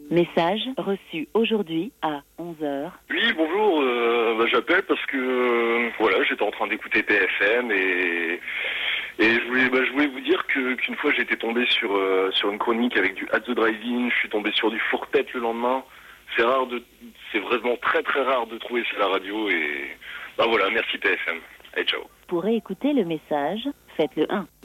Message reçu aujourd'hui à 11 heures. Oui, bonjour, j'appelle parce que voilà, j'étais en train d'écouter PFM et je voulais vous dire qu'une fois j'étais tombé sur une chronique avec du At the Drive-In, je suis tombé sur du Fourpette le lendemain. C'est vraiment très très rare de trouver ça à la radio et voilà, merci PFM. Allez, ciao. Pour écouter le message, faites le 1.